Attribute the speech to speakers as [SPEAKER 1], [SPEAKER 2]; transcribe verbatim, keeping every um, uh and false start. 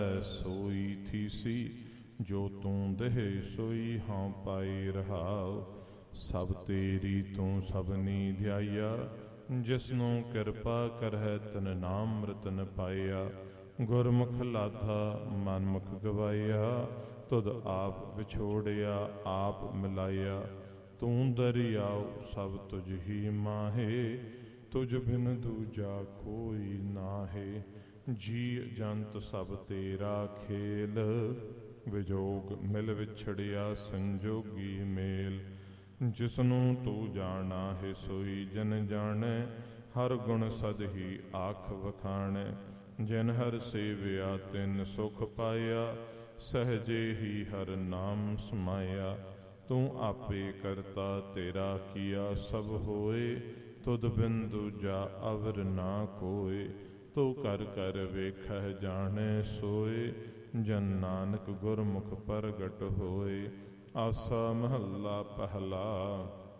[SPEAKER 1] सोई थीसी जो तू देहे सोई हाँ पाई रहाओ। सब तेरी तू सबनी ध्याया जिसनों कृपा करह तन नाम रतन पाया। गुरमुख लाधा मनमुख गवाया तुद आप विछोड़िया आप मिलाया। तू दरियाओ सब तुझ ही माहे तुझ बिन दूजा कोई नाहे। जी जंत सब तेरा खेल विजोग मिल विछड़िया संजोगी मेल। जिसनों तू जाना है सोई जन जाने हर गुण सद ही आख वखाणे। जिन हर सेविया तिन सुख पाया सहजे ही हर नाम समाया। तू आपे करता तेरा किया सब होए तुद बिन दूजा अवर ना कोए। तू कर कर वेखह जाने सोए जन नानक गुरमुख प्रगट होए। आसा महला पहला।